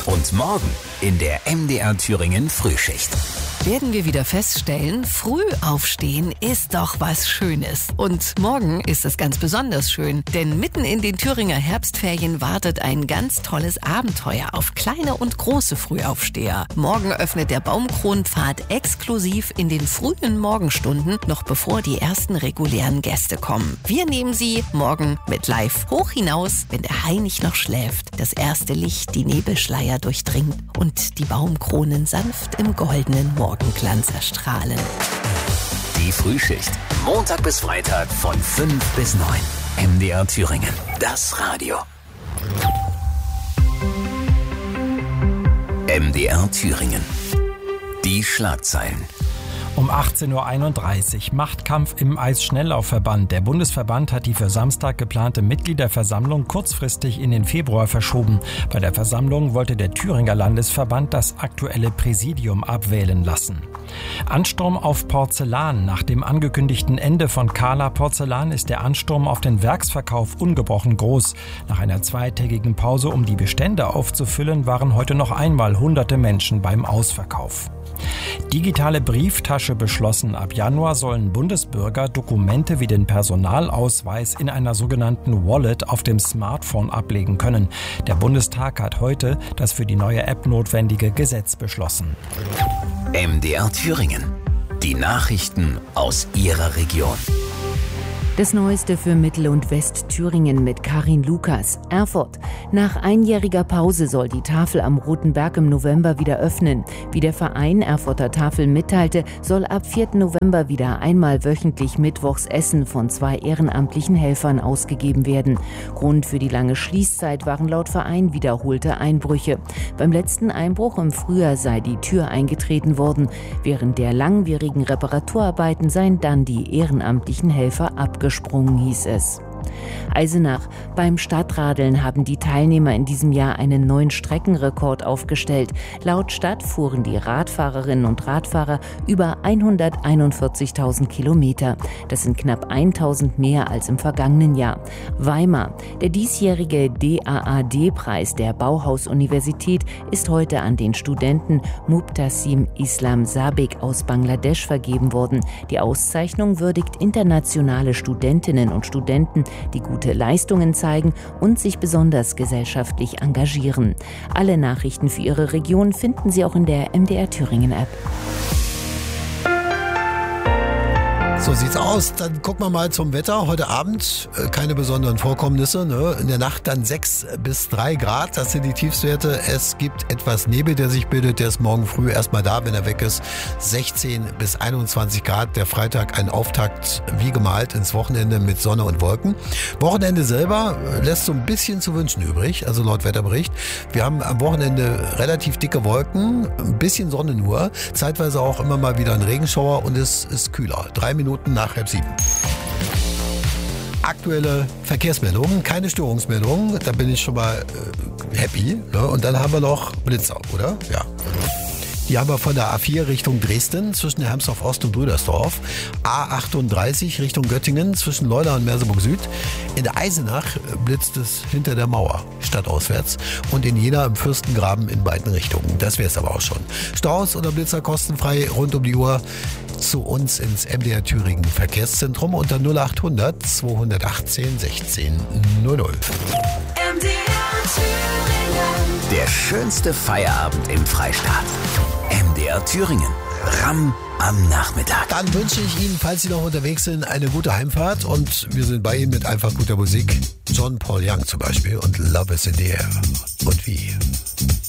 Und morgen in der MDR Thüringen Frühschicht. Werden wir wieder feststellen, früh aufstehen ist doch was Schönes. Und morgen ist es ganz besonders schön, denn mitten in den Thüringer Herbstferien wartet ein ganz tolles Abenteuer auf kleine und große Frühaufsteher. Morgen öffnet der Baumkronpfad exklusiv in den frühen Morgenstunden, noch bevor die ersten regulären Gäste kommen. Wir nehmen Sie morgen mit live hoch hinaus, wenn der Hainich noch schläft, das erste Licht die Nebelschleier durchdringt und die Baumkronen sanft im goldenen Morgenglanz erstrahlen. Die Frühschicht. Montag bis Freitag von 5 bis 9. MDR Thüringen. Das Radio. MDR Thüringen. Die Schlagzeilen. Um 18.31 Uhr Machtkampf im Eisschnelllaufverband. Der Bundesverband hat die für Samstag geplante Mitgliederversammlung kurzfristig in den Februar verschoben. Bei der Versammlung wollte der Thüringer Landesverband das aktuelle Präsidium abwählen lassen. Ansturm auf Porzellan. Nach dem angekündigten Ende von Kala Porzellan ist der Ansturm auf den Werksverkauf ungebrochen groß. Nach einer zweitägigen Pause, um die Bestände aufzufüllen, waren heute noch einmal hunderte Menschen beim Ausverkauf. Digitale Brieftasche beschlossen. Ab Januar sollen Bundesbürger Dokumente wie den Personalausweis in einer sogenannten Wallet auf dem Smartphone ablegen können. Der Bundestag hat heute das für die neue App notwendige Gesetz beschlossen. MDR Thüringen. Die Nachrichten aus Ihrer Region. Das Neueste für Mittel- und Westthüringen mit Karin Lukas. Erfurt. Nach einjähriger Pause soll die Tafel am Roten Berg im November wieder öffnen. Wie der Verein Erfurter Tafel mitteilte, soll ab 4. November wieder einmal wöchentlich mittwochs Essen von 2 ehrenamtlichen Helfern ausgegeben werden. Grund für die lange Schließzeit waren laut Verein wiederholte Einbrüche. Beim letzten Einbruch im Frühjahr sei die Tür eingetreten worden. Während der langwierigen Reparaturarbeiten seien dann die ehrenamtlichen Helfer abgesprungen, hieß es. Eisenach. Beim Stadtradeln haben die Teilnehmer in diesem Jahr einen neuen Streckenrekord aufgestellt. Laut Stadt fuhren die Radfahrerinnen und Radfahrer über 141.000 Kilometer. Das sind knapp 1.000 mehr als im vergangenen Jahr. Weimar. Der diesjährige DAAD-Preis der Bauhaus-Universität ist heute an den Studenten Mubtasim Islam Sabik aus Bangladesch vergeben worden. Die Auszeichnung würdigt internationale Studentinnen und Studenten, die gute Leistungen zeigen und sich besonders gesellschaftlich engagieren. Alle Nachrichten für Ihre Region finden Sie auch in der MDR Thüringen App. So sieht's aus. Dann gucken wir mal zum Wetter. Heute Abend keine besonderen Vorkommnisse. Ne? In der Nacht dann 6 bis 3 Grad. Das sind die Tiefstwerte. Es gibt etwas Nebel, der sich bildet. Der ist morgen früh erstmal da, wenn er weg ist. 16 bis 21 Grad. Der Freitag ein Auftakt wie gemalt ins Wochenende mit Sonne und Wolken. Wochenende selber lässt so ein bisschen zu wünschen übrig. Also laut Wetterbericht. Wir haben am Wochenende relativ dicke Wolken. Ein bisschen Sonne nur. Zeitweise auch immer mal wieder ein Regenschauer und es ist kühler. 3 Minuten nach 6:30. Aktuelle Verkehrsmeldungen, keine Störungsmeldungen, da bin ich schon mal happy. Ne? Und dann haben wir noch Blitzer, oder? Ja. Die haben wir von der A4 Richtung Dresden zwischen Hermsdorf Ost und Brüdersdorf. A38 Richtung Göttingen zwischen Leuna und Merseburg Süd. In der Eisenach blitzt es hinter der Mauer, stadtauswärts. Und in Jena im Fürstengraben in beiden Richtungen. Das wäre es aber auch schon. Staus oder Blitzer kostenfrei rund um die Uhr zu uns ins MDR Thüringen Verkehrszentrum unter 0800 218 16 00. MDR Thüringen. Der schönste Feierabend im Freistaat. MDR Thüringen. Ramm am Nachmittag. Dann wünsche ich Ihnen, falls Sie noch unterwegs sind, eine gute Heimfahrt. Und wir sind bei Ihnen mit einfach guter Musik. John Paul Young zum Beispiel und Love is in the Air. Und wie?